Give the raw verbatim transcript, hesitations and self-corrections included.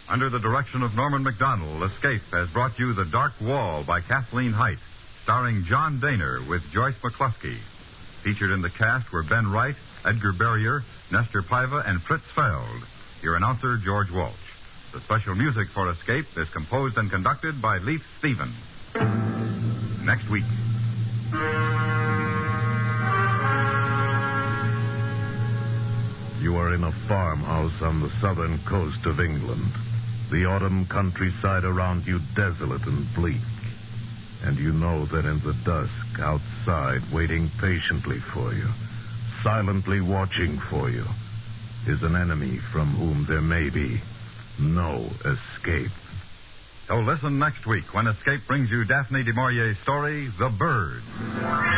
Under the direction of Norman Macdonnell, Escape has brought you The Dark Wall by Kathleen Hite, starring John Daner with Joyce McCluskey. Featured in the cast were Ben Wright, Edgar Barrier, Nestor Paiva, and Fritz Feld. Your announcer, George Walsh. The special music for Escape is composed and conducted by Leith Stevens. Next week. You are in a farmhouse on the southern coast of England. The autumn countryside around you desolate and bleak. And you know that in the dusk outside, waiting patiently for you, silently watching for you, is an enemy from whom there may be no escape. So listen next week when Escape brings you Daphne du Maurier's story, The Bird.